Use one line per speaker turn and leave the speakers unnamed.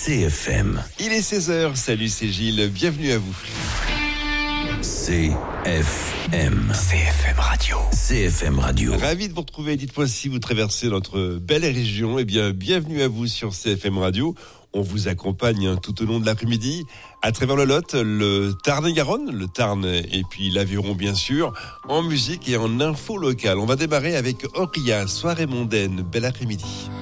CFM.
Il est 16h, salut, c'est Gilles, bienvenue à vous.
CFM.
CFM Radio.
CFM Radio.
Ravi de vous retrouver. Dites-moi si vous traversez notre belle région. Eh bien, bienvenue à vous sur CFM Radio. On vous accompagne tout au long de l'après-midi à travers le Lot, le Tarn-et-Garonne, le Tarn et puis l'Aveyron bien sûr, en musique et en info locale. On va démarrer avec Auria, soirée mondaine. Bel après-midi.